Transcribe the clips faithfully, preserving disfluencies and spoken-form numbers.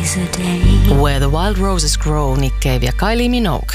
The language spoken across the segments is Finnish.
is a day. Where the Wild Roses Grow, Nick Cave ja Kylie Minogue.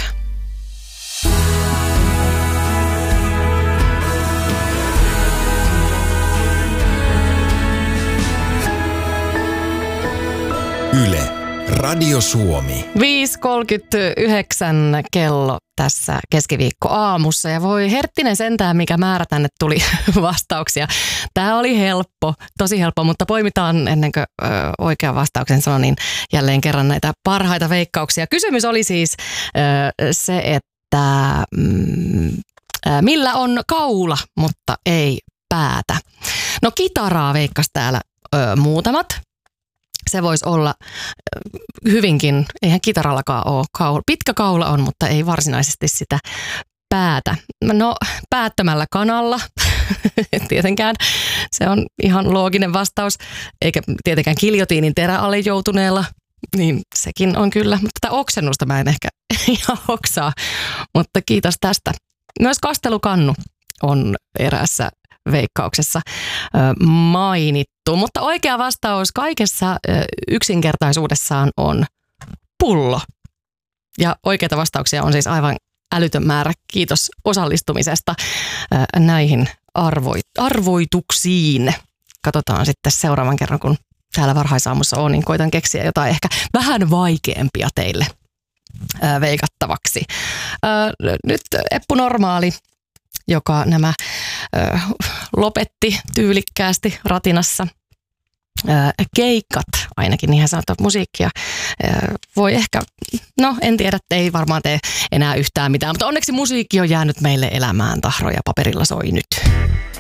Yle, Radio Suomi. viisi kolmekymmentäyhdeksän kello tässä keskiviikkoaamussa ja voi herttinen sentään, mikä määrä tänne tuli vastauksia. Tämä oli helppo, tosi helppo, mutta poimitaan ennen kuin ö, oikean vastauksen sanon, niin jälleen kerran näitä parhaita veikkauksia. Kysymys oli siis ö, se, että mm, ö, millä on kaula, mutta ei päätä. No kitaraa veikkas täällä ö, muutamat. Se voisi olla hyvinkin, eihän kitarallakaan ole kaula. Pitkä kaula on, mutta ei varsinaisesti sitä päätä. No päättömällä kanalla, tietenkään se on ihan looginen vastaus. Eikä tietenkään kiljotiinin terä alle joutuneella, niin sekin on kyllä. Mutta tätä oksennusta mä en ehkä ihan oksaa, mutta kiitos tästä. Myös kastelukannu on eräässä veikkauksessa ö, mainittu, mutta oikea vastaus kaikessa ö, yksinkertaisuudessaan on pullo. Ja oikeita vastauksia on siis aivan älytön määrä. Kiitos osallistumisesta ö, näihin arvoi, arvoituksiin. Katsotaan sitten seuraavan kerran, kun täällä varhaisaamussa on, niin koitan keksiä jotain ehkä vähän vaikeampia teille ö, veikattavaksi. Ö, nyt Eppu Normaali, joka nämä ö, lopetti tyylikkäästi ratinassa. Ö, keikat, ainakin niinhän sanotaan musiikkia, ö, voi ehkä, no en tiedä, ei varmaan tee enää yhtään mitään, mutta onneksi musiikki on jäänyt meille elämään, tahro ja paperilla soi nyt.